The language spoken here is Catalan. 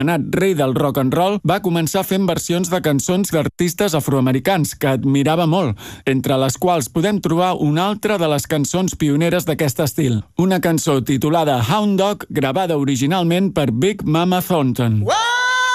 Anomenat rei del rock and roll, va començar fent versions de cançons d'artistes afroamericans que admirava molt, entre les quals podem trobar una altra de les cançons pioneres d'aquest estil, una cançó titulada Hound Dog, gravada originalment per Big Mama Thornton.